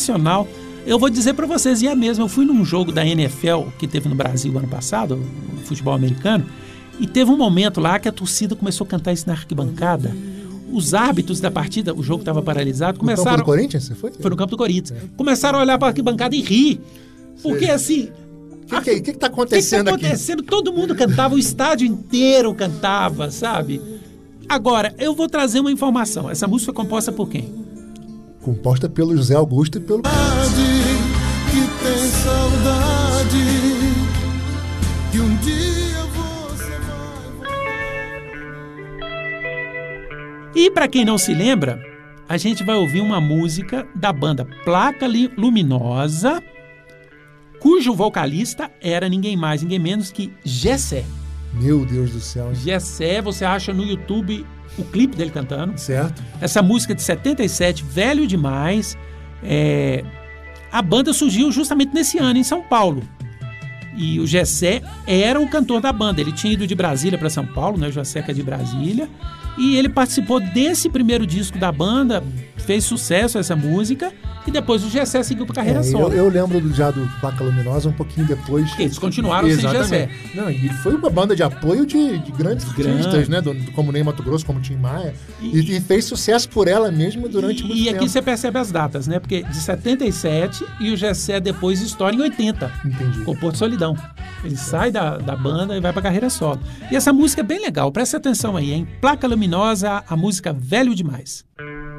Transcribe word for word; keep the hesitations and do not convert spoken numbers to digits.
sensacional. Eu vou dizer pra vocês, e é mesmo, eu fui num jogo da N F L que teve no Brasil ano passado, o futebol americano, e teve um momento lá que a torcida começou a cantar isso na arquibancada. Os árbitros da partida, o jogo estava paralisado, começaram... No campo do Corinthians, você foi? Foi no campo do Corinthians. É. Começaram a olhar para a arquibancada e rir. Porque Sei. assim... O que, que, que, que tá acontecendo aqui? O que, que tá acontecendo? Aqui? Todo mundo cantava, o estádio inteiro cantava, sabe? Agora, eu vou trazer uma informação. Essa música foi composta por quem? Composta pelo José Augusto e pelo... Que tem saudade, que um dia você vai... E para quem não se lembra, a gente vai ouvir uma música da banda Placa Luminosa, cujo vocalista era ninguém mais, ninguém menos que Gessé. Meu Deus do céu. Gessé, você acha no YouTube o clipe dele cantando. Certo. Essa música de setenta e sete, velho demais. É... A banda surgiu justamente nesse ano, em São Paulo. E o Gessé era o cantor da banda. Ele tinha ido de Brasília para São Paulo, né? O Gessé que é de Brasília. E ele participou desse primeiro disco da banda, fez sucesso essa música, e depois o Gessé seguiu para carreira é, solo. Eu, eu lembro do, já do Placa Luminosa um pouquinho depois. Porque eles continuaram sem Gessé. Não, e foi uma banda de apoio de, de grandes Grande. artistas, né? Do, como Ney Matogrosso, como Tim Maia. E, e, e fez sucesso por ela mesma durante e, muito e tempo. E aqui você percebe as datas, né? Porque de setenta e sete e o Gessé depois estoura em oitenta. Entendi. Com Porto Solidão. Ele é. sai da, da banda e vai pra carreira solo. E essa música é bem legal, presta atenção aí, hein? Placa Luminosa, a música Velho Demais.